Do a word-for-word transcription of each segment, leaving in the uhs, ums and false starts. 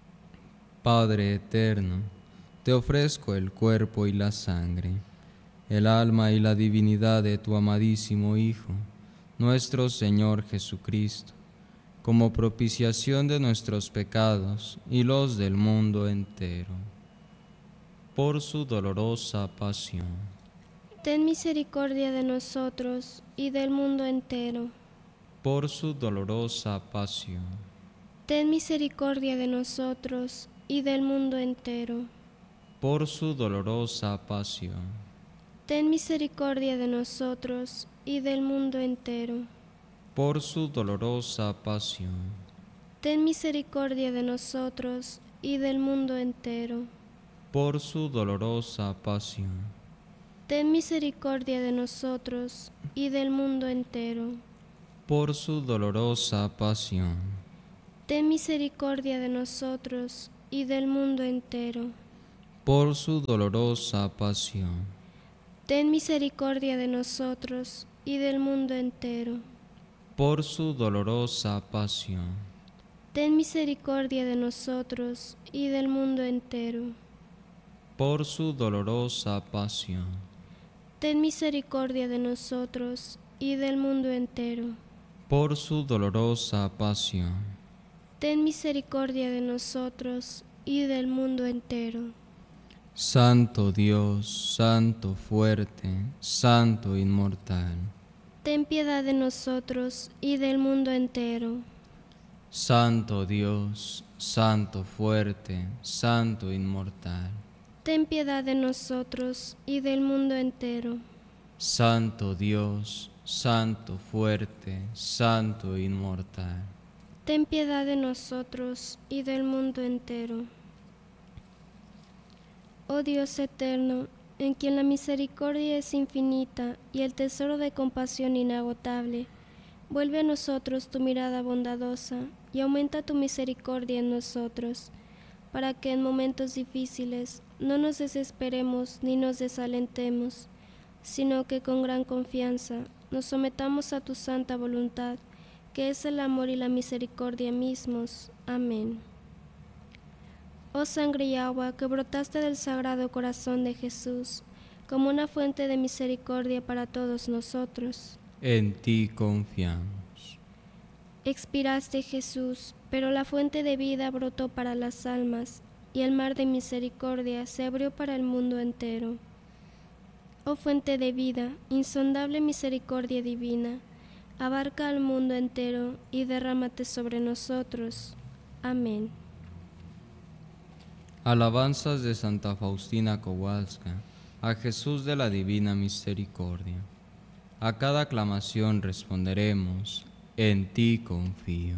Padre eterno, te ofrezco el cuerpo y la sangre, el alma y la divinidad de tu amadísimo Hijo, nuestro Señor Jesucristo, como propiciación de nuestros pecados y los del mundo entero. por su dolorosa pasión. Ten misericordia de nosotros y del mundo entero. Por su dolorosa pasión. Ten misericordia de nosotros y del mundo entero. Por su dolorosa pasión. Ten misericordia de nosotros y del mundo entero. Por su dolorosa pasión. Ten misericordia de nosotros y del mundo entero. Por su dolorosa pasión. Ten misericordia de nosotros y del mundo entero. Por su dolorosa pasión. Ten misericordia de nosotros y del mundo entero. Por su dolorosa pasión. Ten misericordia de nosotros y del mundo entero. Por su dolorosa pasión. Ten misericordia de nosotros y del mundo entero. Por su dolorosa pasión. Ten misericordia de nosotros y del mundo entero. Por su dolorosa pasión. Ten misericordia de nosotros y del mundo entero. Santo Dios, Santo fuerte, Santo inmortal. Ten piedad de nosotros y del mundo entero. Santo Dios, Santo fuerte, Santo inmortal. Ten piedad de nosotros y del mundo entero. Santo Dios, Santo fuerte, Santo inmortal. Ten piedad de nosotros y del mundo entero. Oh Dios eterno, en quien la misericordia es infinita y el tesoro de compasión inagotable, vuelve a nosotros tu mirada bondadosa y aumenta tu misericordia en nosotros, para que en momentos difíciles no nos desesperemos ni nos desalentemos, sino que con gran confianza nos sometamos a tu santa voluntad, que es el amor y la misericordia mismos. Amén. Oh sangre y agua que brotaste del Sagrado Corazón de Jesús, como una fuente de misericordia para todos nosotros. En ti confiamos. Expiraste, Jesús, pero la fuente de vida brotó para las almas, y el mar de misericordia se abrió para el mundo entero. Oh fuente de vida, insondable misericordia divina, abarca al mundo entero y derrámate sobre nosotros. Amén. Alabanzas de Santa Faustina Kowalska, a Jesús de la Divina Misericordia. A cada aclamación responderemos, en ti confío.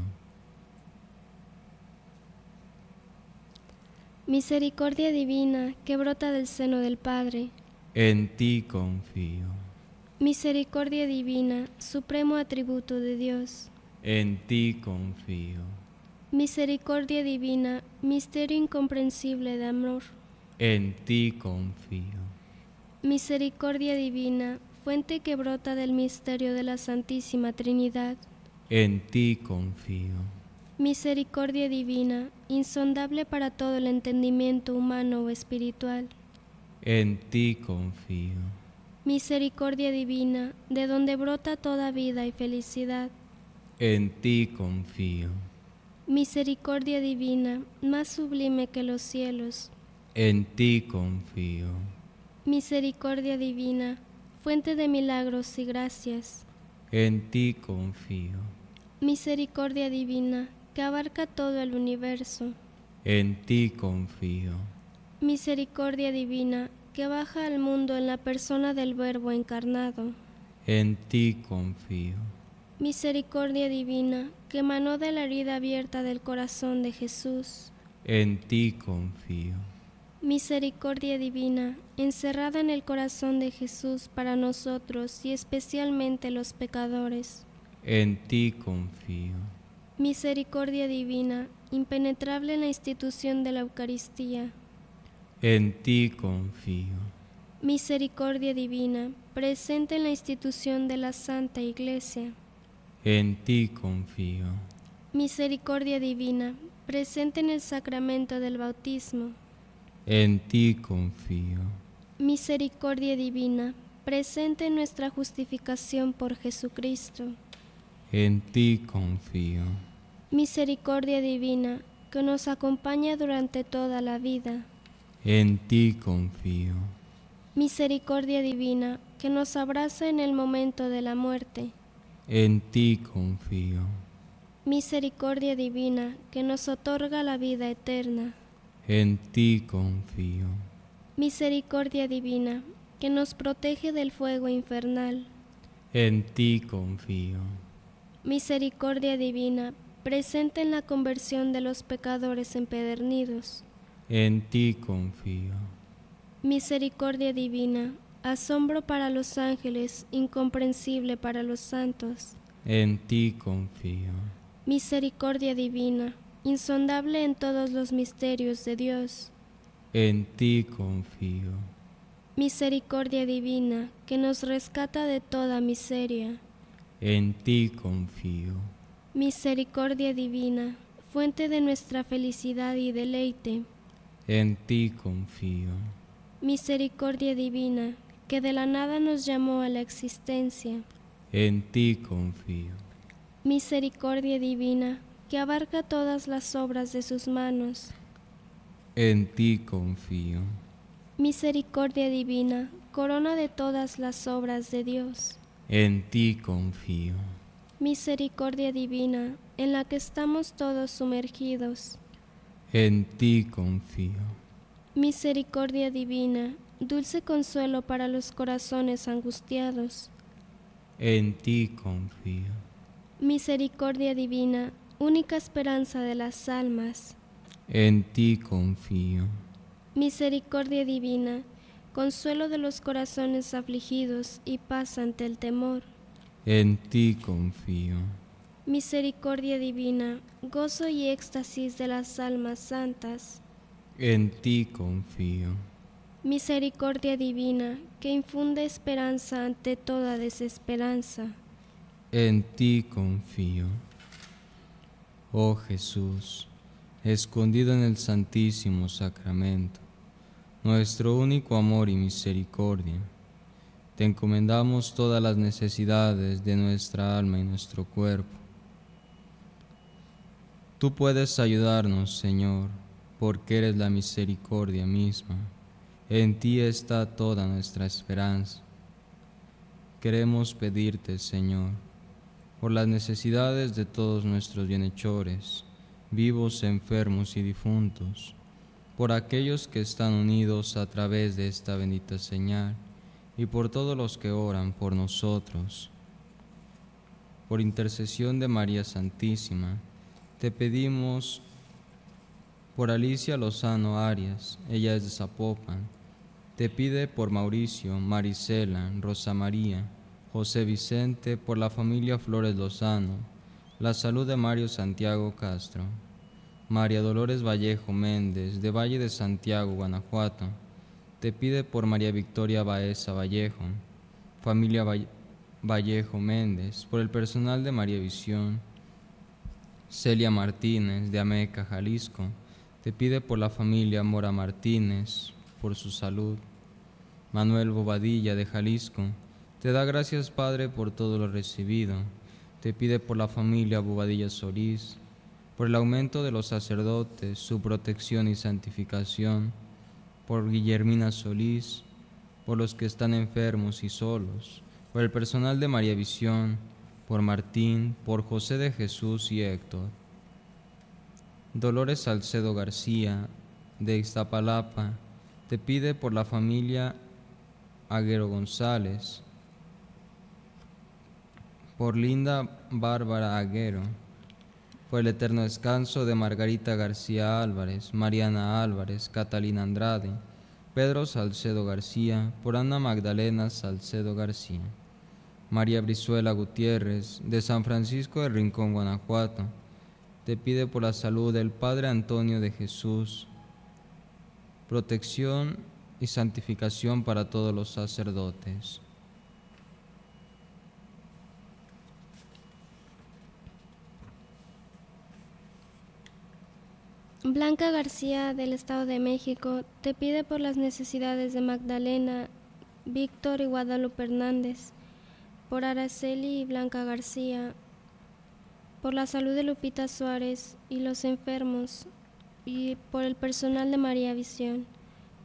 Misericordia divina que brota del seno del Padre. En ti confío. Misericordia divina, supremo atributo de Dios. En ti confío. Misericordia divina, misterio incomprensible de amor. En ti confío. Misericordia divina, fuente que brota del misterio de la Santísima Trinidad. En ti confío. Misericordia divina, insondable para todo el entendimiento humano o espiritual. En ti confío. Misericordia divina, de donde brota toda vida y felicidad. En ti confío. Misericordia divina, más sublime que los cielos. En ti confío. Misericordia divina, fuente de milagros y gracias. En ti confío. Misericordia divina, que abarca todo el universo. En ti confío. Misericordia divina, que baja al mundo en la persona del Verbo encarnado. En ti confío. Misericordia divina, que emanó de la herida abierta del corazón de Jesús. En ti confío. Misericordia divina, encerrada en el corazón de Jesús para nosotros y especialmente los pecadores. En ti confío. Misericordia divina, impenetrable en la institución de la Eucaristía. En ti confío. Misericordia divina, presente en la institución de la Santa Iglesia. En ti confío. Misericordia divina, presente en el sacramento del bautismo. En ti confío. Misericordia divina, presente en nuestra justificación por Jesucristo. En ti confío. Misericordia divina, que nos acompaña durante toda la vida. En ti confío. Misericordia divina, que nos abraza en el momento de la muerte. En ti confío. Misericordia divina, que nos otorga la vida eterna. En ti confío. Misericordia divina, que nos protege del fuego infernal. En ti confío. Misericordia divina, presente en la conversión de los pecadores empedernidos. En ti confío. Misericordia divina, asombro para los ángeles, incomprensible para los santos. En ti confío. Misericordia divina, insondable en todos los misterios de Dios. En ti confío. Misericordia divina, que nos rescata de toda miseria. En ti confío. Misericordia divina, fuente de nuestra felicidad y deleite. En ti confío. Misericordia divina, que de la nada nos llamó a la existencia. En ti confío. Misericordia divina, que abarca todas las obras de sus manos. En ti confío. Misericordia divina, corona de todas las obras de Dios. En ti confío. Misericordia divina, en la que estamos todos sumergidos. En ti confío. Misericordia divina, dulce consuelo para los corazones angustiados. En ti confío. Misericordia divina, única esperanza de las almas. En ti confío. Misericordia divina, consuelo de los corazones afligidos y paz ante el temor. En ti confío. Misericordia divina, gozo y éxtasis de las almas santas. En ti confío. Misericordia divina, que infunde esperanza ante toda desesperanza. En ti confío. Oh Jesús, escondido en el Santísimo Sacramento, nuestro único amor y misericordia, te encomendamos todas las necesidades de nuestra alma y nuestro cuerpo. Tú puedes ayudarnos, Señor, porque eres la misericordia misma. En ti está toda nuestra esperanza. Queremos pedirte, Señor, por las necesidades de todos nuestros bienhechores, vivos, enfermos y difuntos, por aquellos que están unidos a través de esta bendita señal, y por todos los que oran por nosotros. Por intercesión de María Santísima, te pedimos por Alicia Lozano Arias, ella es de Zapopan. Te pide por Mauricio, Marisela, Rosa María, José Vicente, por la familia Flores Lozano, la salud de Mario Santiago Castro, María Dolores Vallejo Méndez, de Valle de Santiago, Guanajuato. Te pide por María Victoria Baeza Vallejo, familia Vallejo Méndez, por el personal de María Visión. Celia Martínez, de Ameca, Jalisco, te pide por la familia Mora Martínez, por su salud. Manuel Bobadilla, de Jalisco, te da gracias, Padre, por todo lo recibido. Te pide por la familia Bobadilla Solís, por el aumento de los sacerdotes, su protección y santificación, por Guillermina Solís, por los que están enfermos y solos, por el personal de María Visión, por Martín, por José de Jesús y Héctor. Dolores Salcedo García, de Iztapalapa, te pide por la familia Aguero González, por Linda Bárbara Aguero, por el eterno descanso de Margarita García Álvarez, Mariana Álvarez, Catalina Andrade, Pedro Salcedo García, por Ana Magdalena Salcedo García. María Brizuela Gutiérrez, de San Francisco de Rincón, Guanajuato, te pide por la salud del Padre Antonio de Jesús, protección y santificación para todos los sacerdotes. Blanca García, del Estado de México, te pide por las necesidades de Magdalena, Víctor y Guadalupe Hernández, por Araceli y Blanca García, por la salud de Lupita Suárez y los enfermos, y por el personal de María Visión,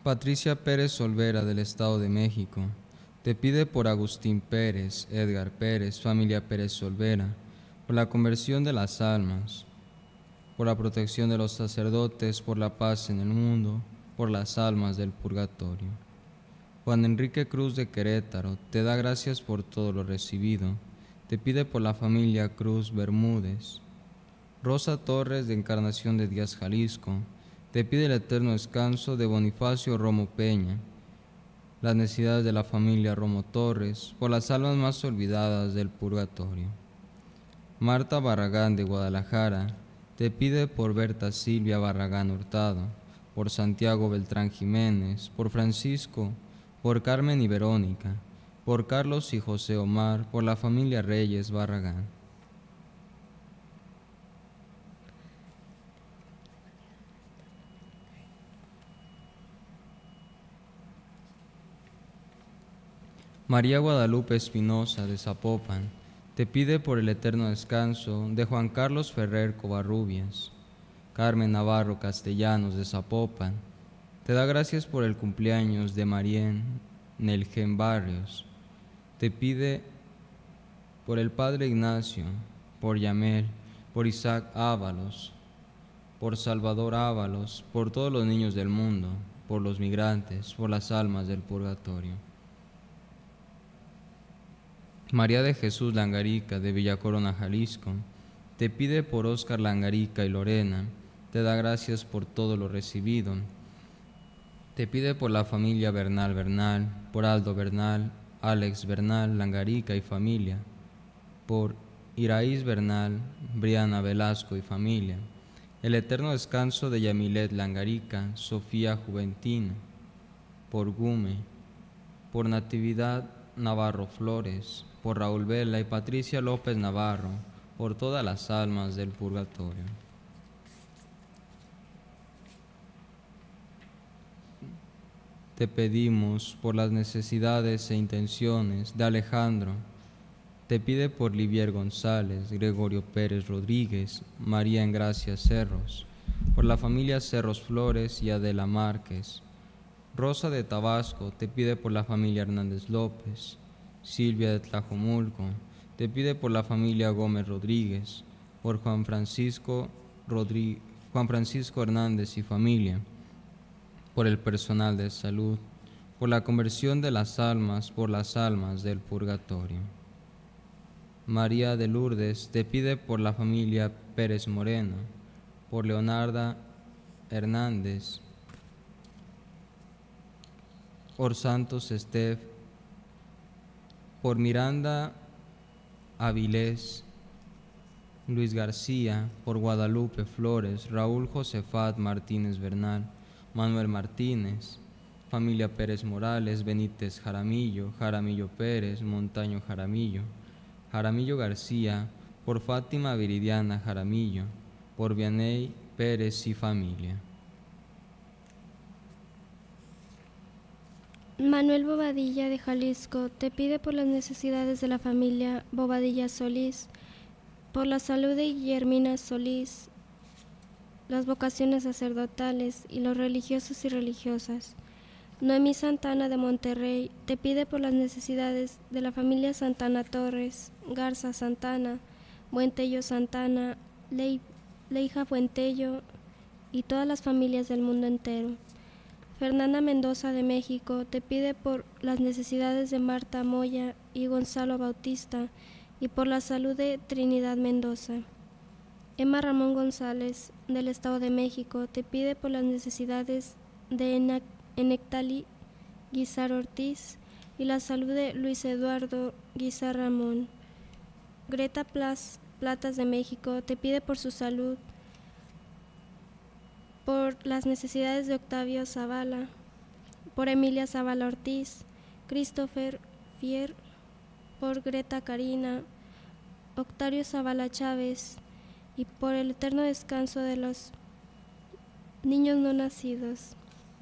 Patricia Pérez Olvera, del Estado de México, te pide por Agustín Pérez, Edgar Pérez, familia Pérez Olvera, por la conversión de las almas, por la protección de los sacerdotes, por la paz en el mundo, por las almas del purgatorio. Juan Enrique Cruz de Querétaro te da gracias por todo lo recibido, te pide por la familia Cruz Bermúdez. Rosa Torres, de Encarnación de Díaz, Jalisco, te pide el eterno descanso de Bonifacio Romo Peña, las necesidades de la familia Romo Torres, por las almas más olvidadas del purgatorio. Marta Barragán, de Guadalajara, te pide por Berta Silvia Barragán Hurtado, por Santiago Beltrán Jiménez, por Francisco, por Carmen y Verónica, por Carlos y José Omar, por la familia Reyes Barragán. María Guadalupe Espinosa, de Zapopan, te pide por el eterno descanso de Juan Carlos Ferrer Covarrubias. Carmen Navarro Castellanos, de Zapopan, te da gracias por el cumpleaños de Marien Nelgen Barrios. Te pide por el Padre Ignacio, por Yamel, por Isaac Ábalos, por Salvador Ábalos, por todos los niños del mundo, por los migrantes, por las almas del purgatorio. María de Jesús Langarica, de Villa Corona, Jalisco, te pide por Óscar Langarica y Lorena, te da gracias por todo lo recibido. Te pide por la familia Bernal Bernal, por Aldo Bernal, Alex Bernal, Langarica y familia, por Iraíz Bernal, Briana Velasco y familia, el eterno descanso de Yamilet Langarica, Sofía Juventina, por Gume, por Natividad Navarro Flores, por Raúl Vela y Patricia López Navarro, por todas las almas del purgatorio. Te pedimos por las necesidades e intenciones de Alejandro. Te pide por Livier González, Gregorio Pérez Rodríguez, María Engracia Cerros, por la familia Cerros Flores y Adela Márquez. Rosa de Tabasco te pide por la familia Hernández López. Silvia de Tlajomulco te pide por la familia Gómez Rodríguez, por Juan Francisco, Rodrí- Juan Francisco Hernández y familia, por el personal de salud, por la conversión de las almas, por las almas del purgatorio. María de Lourdes te pide por la familia Pérez Moreno, por Leonarda Hernández, por Santos Estef, por Miranda Avilés, Luis García, por Guadalupe Flores, Raúl Josefat Martínez Bernal, Manuel Martínez, familia Pérez Morales, Benítez Jaramillo, Jaramillo Pérez, Montaño Jaramillo, Jaramillo García, por Fátima Viridiana Jaramillo, por Vianey Pérez y familia. Manuel Bobadilla, de Jalisco, te pide por las necesidades de la familia Bobadilla Solís, por la salud de Guillermina Solís, las vocaciones sacerdotales y los religiosos y religiosas. Noemí Santana, de Monterrey, te pide por las necesidades de la familia Santana Torres, Garza Santana, Buentello Santana, Lei- Leija Buentello y todas las familias del mundo entero. Fernanda Mendoza, de México, te pide por las necesidades de Marta Moya y Gonzalo Bautista y por la salud de Trinidad Mendoza. Emma Ramón González, del Estado de México, te pide por las necesidades de Ena- Enectali Guizar Ortiz y la salud de Luis Eduardo Guizar Ramón. Greta Plas, Platas, de México, te pide por su salud, por las necesidades de Octavio Zavala, por Emilia Zavala Ortiz, Christopher Fier, por Greta Karina, Octavio Zavala Chávez y por el eterno descanso de los niños no nacidos.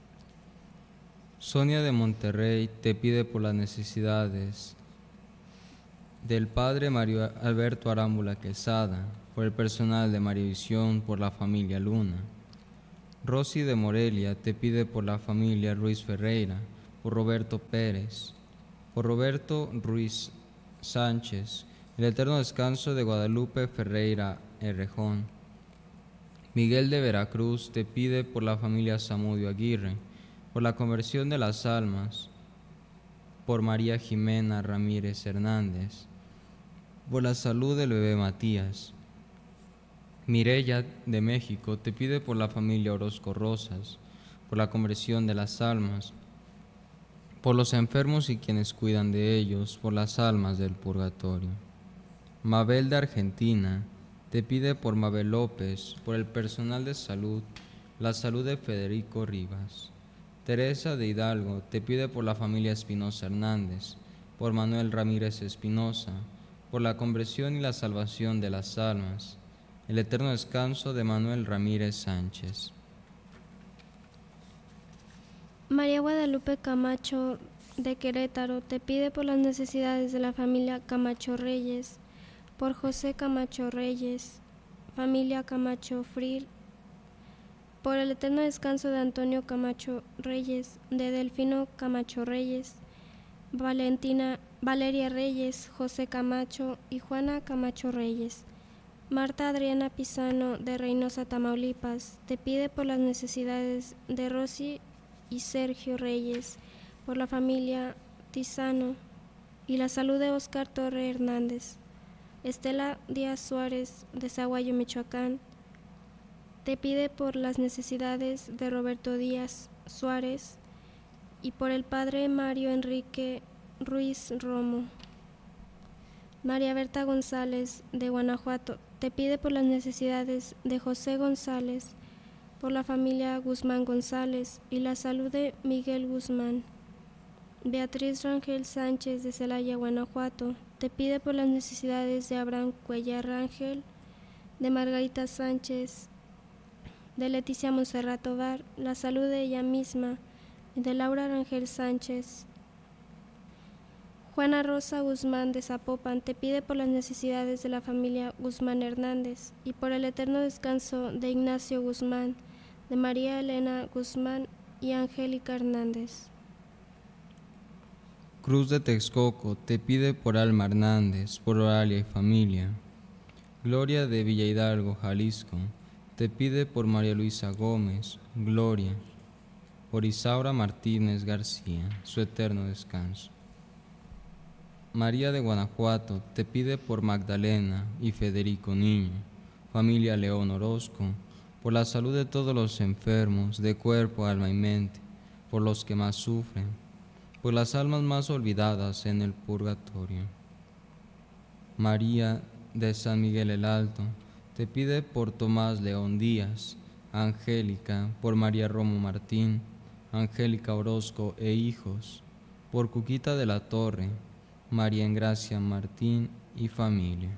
Sonia de Monterrey te pide por las necesidades del Padre Mario Alberto Arámbula Quesada, por el personal de María Visión, por la familia Luna. Rosy de Morelia te pide por la familia Ruiz Ferreira, por Roberto Pérez, por Roberto Ruiz Sánchez, el eterno descanso de Guadalupe Ferreira Herrejón. Miguel de Veracruz te pide por la familia Zamudio Aguirre, por la conversión de las almas, por María Jimena Ramírez Hernández, por la salud del bebé Matías. Mireya de México te pide por la familia Orozco Rosas, por la conversión de las almas, por los enfermos y quienes cuidan de ellos, por las almas del purgatorio. Mabel de Argentina te pide por Mabel López, por el personal de salud, la salud de Federico Rivas. Teresa de Hidalgo te pide por la familia Espinosa Hernández, por Manuel Ramírez Espinosa, por la conversión y la salvación de las almas, el eterno descanso de Manuel Ramírez Sánchez. María Guadalupe Camacho de Querétaro te pide por las necesidades de la familia Camacho Reyes, por José Camacho Reyes, familia Camacho Fril, por el eterno descanso de Antonio Camacho Reyes, de Delfino Camacho Reyes, Valentina, Valeria Reyes, José Camacho y Juana Camacho Reyes. Marta Adriana Pisano de Reynosa, Tamaulipas, te pide por las necesidades de Rosy y Sergio Reyes, por la familia Tizano y la salud de Oscar Torre Hernández. Estela Díaz Suárez de Zaguayo, Michoacán, te pide por las necesidades de Roberto Díaz Suárez y por el padre Mario Enrique Ruiz Romo. María Berta González de Guanajuato te pide por las necesidades de José González, por la familia Guzmán González y la salud de Miguel Guzmán. Beatriz Rangel Sánchez de Celaya, Guanajuato, te pide por las necesidades de Abraham Cuellar Rangel, de Margarita Sánchez, de Leticia Monserrat Tovar, la salud de ella misma, y de Laura Rangel Sánchez. Juana Rosa Guzmán de Zapopan te pide por las necesidades de la familia Guzmán Hernández y por el eterno descanso de Ignacio Guzmán, de María Elena Guzmán y Angélica Hernández. Cruz de Texcoco te pide por Alma Hernández, por Oralia y familia. Gloria de Villa Hidalgo, Jalisco, te pide por María Luisa Gómez, Gloria, por Isaura Martínez García, su eterno descanso. María de Guanajuato te pide por Magdalena y Federico Niño, familia León Orozco, por la salud de todos los enfermos de cuerpo, alma y mente, por los que más sufren, por las almas más olvidadas en el purgatorio. María de San Miguel el Alto te pide por Tomás León Díaz, Angélica, por María Romo Martín, Angélica Orozco e hijos, por Cuquita de la Torre, María Engracia Martín y familia.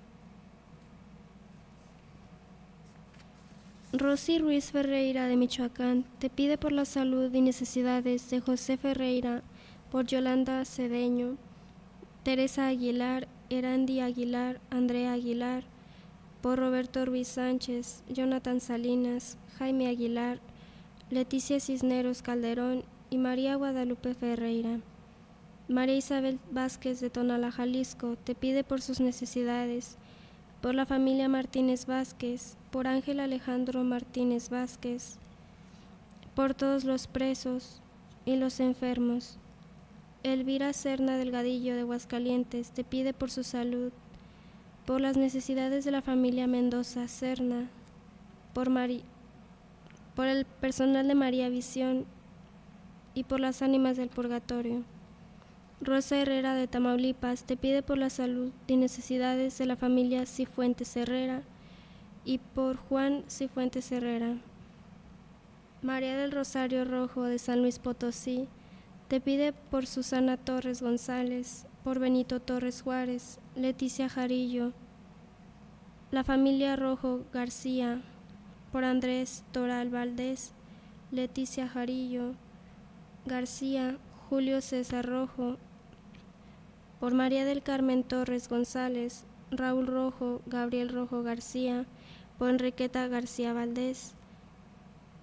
Rosy Ruiz Ferreira de Michoacán te pide por la salud y necesidades de José Ferreira, por Yolanda Cedeño, Teresa Aguilar, Erandi Aguilar, Andrea Aguilar, por Roberto Ruiz Sánchez, Jonathan Salinas, Jaime Aguilar, Leticia Cisneros Calderón y María Guadalupe Ferreira. María Isabel Vázquez de Tonalá, Jalisco, te pide por sus necesidades, por la familia Martínez Vázquez, por Ángel Alejandro Martínez Vázquez, por todos los presos y los enfermos. Elvira Serna Delgadillo de Aguascalientes te pide por su salud, por las necesidades de la familia Mendoza Serna, por, Mari, por el personal de María Visión y por las ánimas del purgatorio. Rosa Herrera de Tamaulipas te pide por la salud y necesidades de la familia Cifuentes Herrera y por Juan Cifuentes Herrera. María del Rosario Rojo de San Luis Potosí te pide por Susana Torres González, por Benito Torres Juárez, Leticia Jarillo, la familia Rojo García, por Andrés Toral Valdés, Leticia Jarillo García, Julio César Rojo, por María del Carmen Torres González, Raúl Rojo, Gabriel Rojo García, por Enriqueta García Valdés, y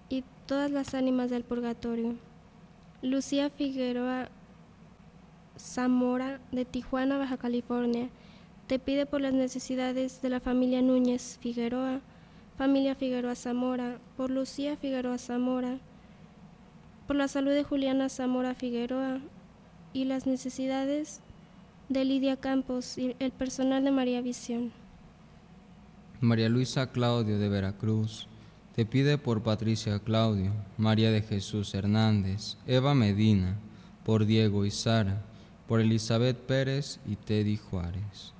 todas las ánimas del purgatorio. Lucía Figueroa Zamora, de Tijuana, Baja California, te pide por las necesidades de la familia Núñez Figueroa, familia Figueroa Zamora, por Lucía Figueroa Zamora, por la salud de Juliana Zamora Figueroa y las necesidades de Lidia Campos y el personal de María Visión. María Luisa Claudio de Veracruz, te pide por Patricia Claudio, María de Jesús Hernández, Eva Medina, por Diego y Sara, por Elizabeth Pérez y Teddy Juárez.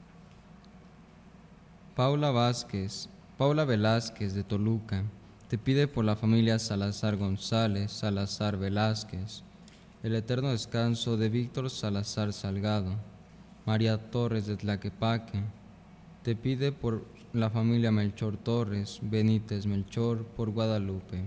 Paula Vázquez, Paula Velázquez de Toluca, te pide por la familia Salazar González, Salazar Velázquez, el eterno descanso de Víctor Salazar Salgado. María Torres de Tlaquepaque, te pide por la familia Melchor Torres, Benítez Melchor, por Guadalupe.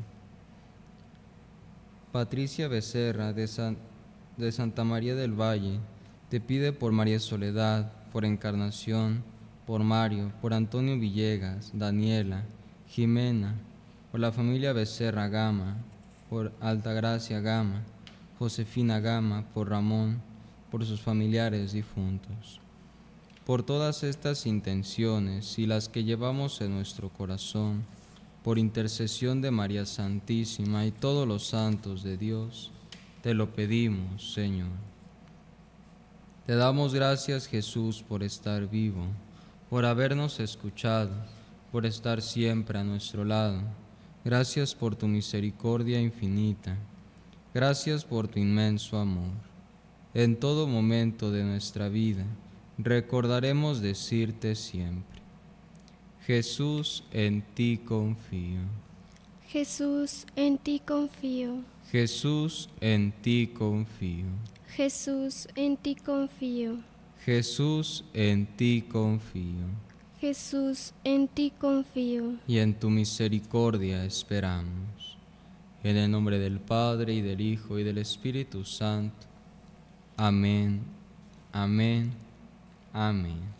Patricia Becerra de, San, de Santa María del Valle, te pide por María Soledad, por Encarnación, por Mario, por Antonio Villegas, Daniela, Jimena, por la familia Becerra Gama, por Altagracia Gama, Josefina Gama, por Ramón, por sus familiares difuntos. Por todas estas intenciones y las que llevamos en nuestro corazón, por intercesión de María Santísima y todos los santos de Dios, te lo pedimos, Señor. Te damos gracias, Jesús, por estar vivo, por habernos escuchado, por estar siempre a nuestro lado. Gracias por tu misericordia infinita. Gracias por tu inmenso amor. En todo momento de nuestra vida, recordaremos decirte siempre: Jesús, en ti confío. Jesús, en ti confío. Jesús, en ti confío. Jesús, en ti confío. Jesús, en ti confío. Jesús, en ti confío. Y en tu misericordia esperamos. En el nombre del Padre, y del Hijo, y del Espíritu Santo. Amén. Amén. Amén.